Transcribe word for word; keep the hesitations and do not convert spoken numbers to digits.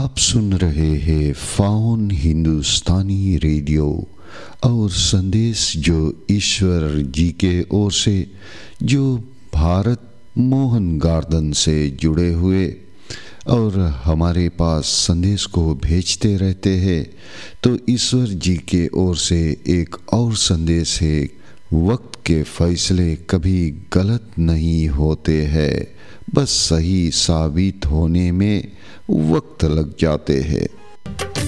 आप सुन रहे हैं फाउन हिंदुस्तानी रेडियो और संदेश जो ईश्वर जी के ओर से, जो भारत मोहन गार्डन से जुड़े हुए और हमारे पास संदेश को भेजते रहते हैं। तो ईश्वर जी के ओर से एक और संदेश है, वक्त के फैसले कभी गलत नहीं होते हैं, बस सही साबित होने में वक्त लग जाते हैं।